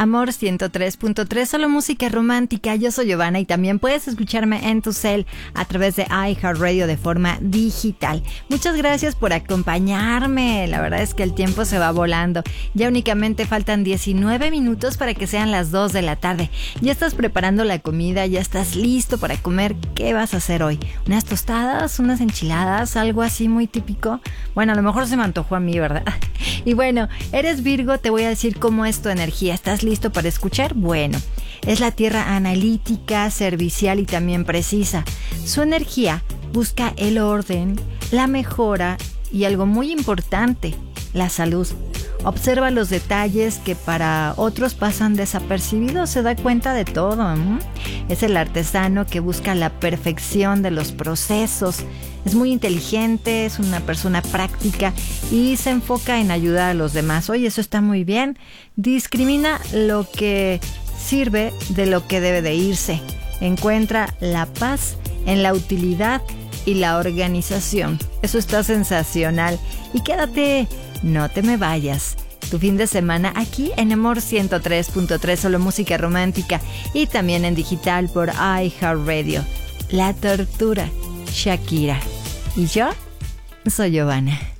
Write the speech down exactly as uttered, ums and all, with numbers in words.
Amor ciento tres punto tres, solo música romántica. Yo soy Giovanna y también puedes escucharme en tu cel a través de iHeartRadio de forma digital. Muchas gracias por acompañarme. La verdad es que el tiempo se va volando. Ya únicamente faltan diecinueve minutos para que sean las dos de la tarde. Ya estás preparando la comida, ya estás listo para comer. ¿Qué vas a hacer hoy? ¿Unas tostadas? ¿Unas enchiladas? ¿Algo así muy típico? Bueno, a lo mejor se me antojó a mí, ¿verdad? Y bueno, eres Virgo, te voy a decir cómo es tu energía. ¿Estás listo para escuchar? Bueno, es la tierra analítica, servicial y también precisa. Su energía busca el orden, la mejora y algo muy importante, la salud. Observa los detalles que para otros pasan desapercibidos, se da cuenta de todo. ¿eh? Es el artesano que busca la perfección de los procesos. Es muy inteligente, es una persona práctica y se enfoca en ayudar a los demás. Oye, eso está muy bien. Discrimina lo que sirve de lo que debe de irse. Encuentra la paz en la utilidad y la organización. Eso está sensacional. Y quédate, no te me vayas. Tu fin de semana aquí en Amor ciento tres punto tres, solo música romántica, y también en digital por iHeartRadio. La tortura, Shakira. Y yo soy Giovanna.